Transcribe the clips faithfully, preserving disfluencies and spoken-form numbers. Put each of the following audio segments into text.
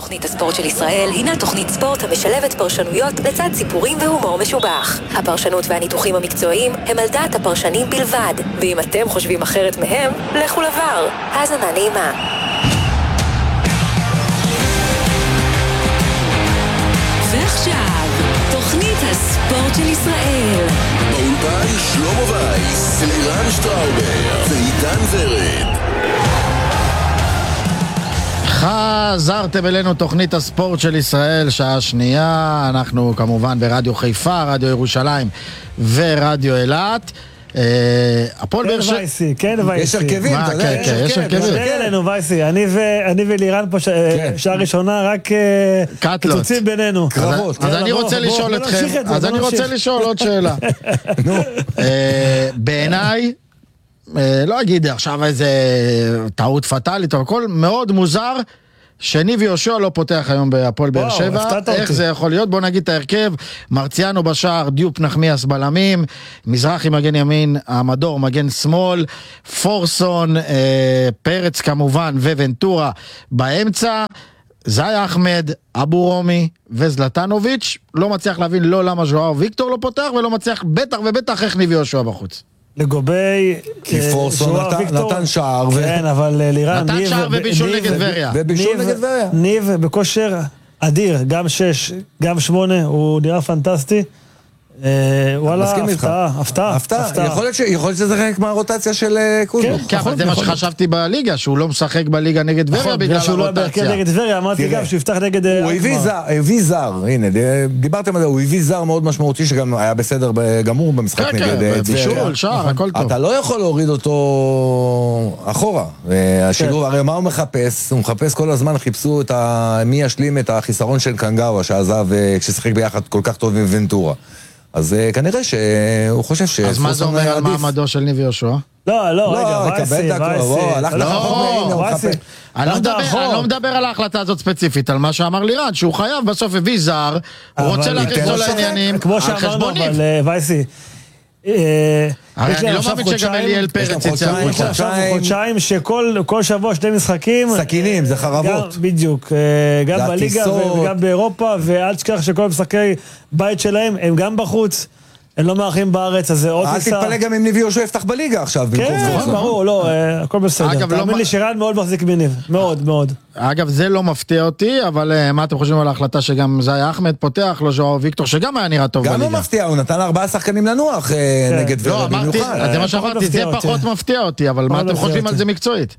תוכנית הספורט של ישראל הינה תוכנית ספורט המשלבת פרשנויות לצד סיפורים והומור משובח. הפרשנות והניתוחים המקצועיים הם על דעת הפרשנים בלבד, ואם אתם חושבים אחרת מהם, לכו לבר. האזנה נעימה. ועכשיו, תוכנית הספורט של ישראל. באולפן שלמה וייס, לירן שטראובר ועידן ורד. חזרתם אלינו תוכנית הספורט של ישראל, שעה שנייה. אנחנו כמובן ברדיו חיפה, רדיו ירושלים ורדיו אילת. הפועל באר שבע. כן וייסי. יש הרכבים, אתה יודע. יש הרכבים. תראה אלינו וייסי, אני ולירן פה שעה ראשונה, רק קיצוצים בינינו. קרבות. אז אני רוצה לשאול אתכם, אז אני רוצה לשאול עוד שאלה. בעיניי, לא אגיד עכשיו איזה טעות פטלית או הכל, מאוד מוזר שניב יהושע לא פותח היום בהפועל באר שבע. איך זה יכול להיות? בוא נגיד את ההרכב: מרציאנו בשער, דיופ נחמיאס בלמים, מזרחי מגן ימין, המדור מגן שמאל, פורסון, אה, פרץ כמובן וונטורה באמצע, זאי אחמד, אבו רומי וזלטנוביץ'. לא מצליח להבין לא למה ז'ואאו ויקטור לא פותח, ולא מצליח בטח ובטח איך ניב יהושע בחוץ. לגבי כי פורסון נתן שער, כן, אבל לירן נתן שער ובישול נגד טבריה, ובישול נגד טבריה. ניב בכושר אדיר, גם שש, גם שמונה, הוא נראה פנטסטי. וואלה, הפתעה, הפתעה, הפתעה. יכול להיות שזה חלק מהרוטציה של קוז'וך. כן, אבל זה מה שחשבתי בליגה, שהוא לא משחק בליגה נגד טבריה בגלל שהוא לא בהרכב נגד טבריה, אמרתי גם שהוא יפתח נגד הוא הביא זר, הנה, דיברתם על זה, הוא הביא זר מאוד משמעותי שגם היה בסדר גמור במשחק נגד בישול, שער, הכל טוב. אתה לא יכול להוריד אותו אחורה, השילוב, הרי מה הוא מחפש? הוא מחפש כל הזמן, חיפשו מי ישלים את החיסרון של קנגאווה שעזב כששחק ביחד כל כך טוב עם ונטורה. אז כנראה שהוא חושב ש... אז מה זה אומר על מעמדו של ניב יהושע? לא, לא, רגע, וייסי, וייסי. אני לא מדבר על ההחלטה הזאת ספציפית, על מה שאמר לירן, שהוא חייב, בסוף הביא זר, הוא רוצה להכניס לו לעניינים, כמו שאמרנו, אבל וייסי, הרי אני לא מאמין שגם אליאל פרץ יצא החוצה. עכשיו חודשיים שכל שבוע שתי משחקים סכינים, זה חרבות בדיוק, גם בליגה וגם באירופה, ואל תשכח שכל משחקי בית שלהם הם גם בחוץ, הם לא מארחים בארץ, אז זה עוד ניסה. אל תתפלא גם אם ניב יהושע יפתח בליגה עכשיו. כן, ברור, לא, הכל בסדר. תאמין לי שרן מאוד מחזיק מניב, מאוד מאוד. אגב, זה לא מפתיע אותי, אבל מה אתם חושבים על ההחלטה שגם זאי אחמד פותח, לא ז'ואאו ויקטור, שגם היה נראה טוב בליגה? גם לא מפתיע, הוא נתן ארבעה שחקנים לנוח נגד טבריה במיוחד. זה מה שאמרתי, זה פחות מפתיע אותי, אבל מה אתם חושבים על זה מקצועית?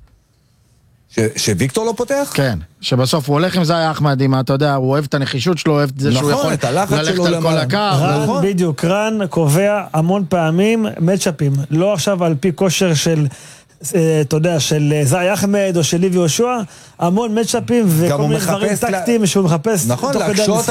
שוויקטור לא פותח? כן, שבסוף הוא הולך עם זאי אחמד, אם אתה יודע, הוא אוהב את הנחישות שלו, אוהב את זה שהוא יכול ללכת על כל הקו. בדיוק, רן קובע המון פעמים מצ'אפים, לא עכשיו על פי כושר של, אתה יודע, של זאי אחמד או של ניב יהושע, המון מצ'אפים וכל מיני דברים טקטיים שהוא מחפש. נכון, להקשות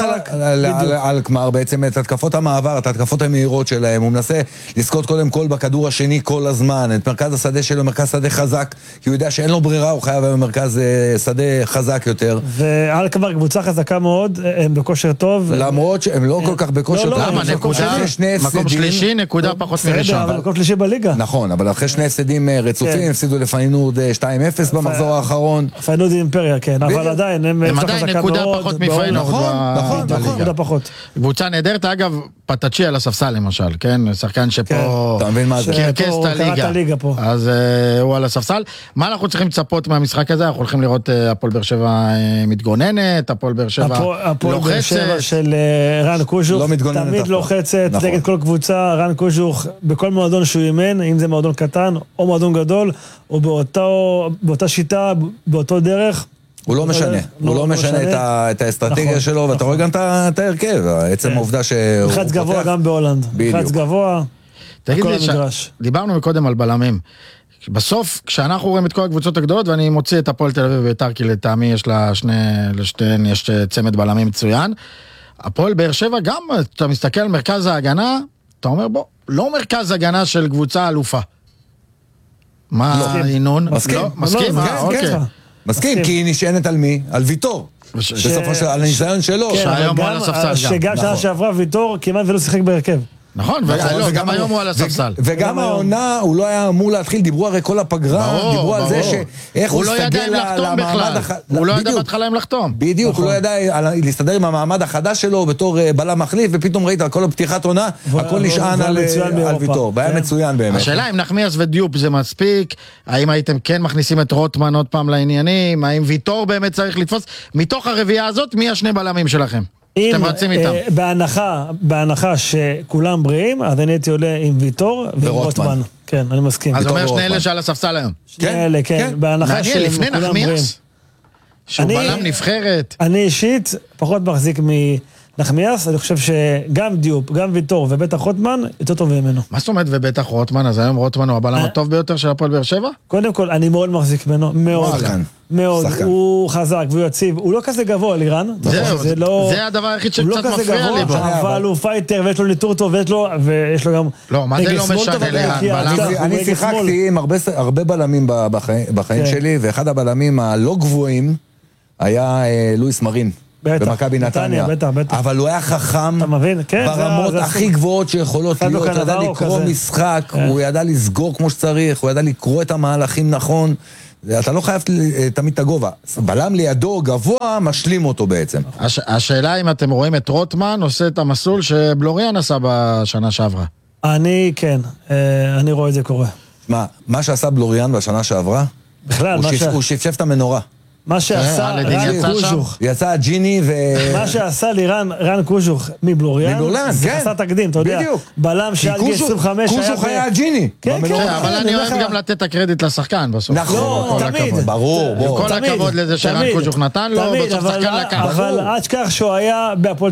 על כמר בעצם את התקפות המעבר, את התקפות המהירות שלהם, הוא מנסה לזכות קודם כל בכדור השני כל הזמן, את מרכז השדה שלו, מרכז שדה חזק, כי הוא יודע שאין לו ברירה, הוא חייב במרכז שדה חזק יותר. ועל כבר קבוצה חזקה מאוד, הם בכושר טוב. למרות שהם לא כל כך בכושר טוב. למה? נקודה, מקום שלישי, נקודה פחות מראשון. אבל מקום שלישי בליגה. נכון, אבל אחרי שני הפסדים רצופים, הפסידו לפיינורד שתיים אפס במחזור האחרון. פיינורד אימפריה, כן, אבל עדיין הם עדיין נקודה פחות מפיינורד. נכון, נכון, נקודה פחות. קבוצה נהדרת, אגב, פטאצ'י על הספסל למשל, כן? שחקן שפה אתה מבין מה זה? קרקס את הליגה. אז הוא על הספסל. מה אנחנו צריכים לצפות מהמשחק הזה? אנחנו הולכים לראות הפועל באר שבע מתגוננת, הפועל באר שבע לוחצת. הפועל באר שבע של רן קוז'וך תמיד לוחצת נגד כל קבוצה. רן קוז'וך בכל מועדון שהוא אימן, אם זה מועדון קטן או מועדון גדול, או באותה שיטה, באותו דרך. הוא לא משנה, הוא לא משנה את האסטרטגיה שלו, ואתה רואה גם את ההרכב, עצם העובדה שהוא פותח. לחץ גבוה גם בהולנד, לחץ גבוה, הכל המגרש. דיברנו מקודם על בלמים, בסוף כשאנחנו רואים את כל הקבוצות הגדולות, ואני מוציא את הפועל תל אביב ובית"ר, כי לטעמי יש לה שני, לשתיהן יש צמד בלמים מצוין, הפועל באר שבע גם, אתה מסתכל על מרכז ההגנה, אתה אומר בוא, לא מרכז הגנה של קבוצה אלופה. מה העינון? מסכים, מסכים, אוקיי. מסכים, כי היא נשענת על מי? על ויטור. בסופו של, על הניסיון שלו. שהיום הוא על הספסל גם. שגם שנה שעברה ויטור כמעט ולא שיחק בהרכב. נכון, וגם היום הוא על הספסל. וגם העונה, הוא לא היה אמור להתחיל, דיברו הרי כל הפגרה, דיברו על זה שאיך הוא הסתגל למעמד החדש. הוא לא ידע בהתחלה אם לחתום. בדיוק, הוא לא ידע להסתדר עם המעמד החדש שלו בתור בלם מחליף, ופתאום ראית על כל הפתיחת עונה, הכל נשען על ויטור. בעיה מצוין באמת. השאלה אם נחמיאס ודיופ זה מספיק, האם הייתם כן מכניסים את רוטמן עוד פעם לעניינים, האם ויטור באמת צריך לתפוס, מתוך הרביעייה הזאת, מי השני בלמים שלכם? שאתם רצים איתם. בהנחה, בהנחה שכולם בריאים, אז אני הייתי עולה עם ויטור ורוטמן. כן, אני מסכים. אז אומר שני אלה שעל הספסל היום. שני אלה, כן. בהנחה שהם לפני נחמיאס? שהוא בלם נבחרת. אני אישית פחות מחזיק מנחמיאס, אני חושב שגם דיופ, גם ויטור ובטח רוטמן, יותר טוב ממנו. מה זאת אומרת ובטח רוטמן? אז היום רוטמן הוא הבלם הטוב ביותר של הפועל באר שבע? קודם כל, אני מאוד מחזיק ממנו, מאוד. מאוד, הוא חזק והוא יציב, הוא לא כזה גבוה על איראן. זהו, זה הדבר היחיד שקצת מפריע לי. אבל הוא פייטר ויש לו ניטור טוב ויש לו גם... לא, מה זה לא משנה לאן? אני שיחקתי עם הרבה בלמים בחיים שלי, ואחד הבלמים הלא גבוהים היה לואיס מרין. במכבי נתניה, בטח, בטח. אבל הוא היה חכם ברמות הכי גבוהות שיכולות להיות, הוא ידע לקרוא משחק, הוא ידע לסגור כמו שצריך, הוא ידע לקרוא את המהלכים נכון, אתה לא חייב תמיד את הגובה, בלם לידו גבוה, משלים אותו בעצם. השאלה אם אתם רואים את רוטמן עושה את המסלול שבלוריאן עשה בשנה שעברה. אני כן, אני רואה את זה קורה. מה, מה שעשה בלוריאן בשנה שעברה? בכלל, הוא שפשף את המנורה. מה שעשה רן קוז'וך. יצא ג'יני ו... מה שעשה לי רן קוז'וך מבלוריאן, זה חסר תקדים, אתה יודע. בלם שעד גיל עשרים וחמש היה... קוז'וך היה ג'יני. כן, כן. אבל אני אוהב גם לתת את הקרדיט לשחקן בסוף. נכון, תמיד. ברור, ברור. כל הכבוד לזה שרן קוז'וך נתן לו, בסוף שחקן לקח. אבל עד כך שהוא היה בהפועל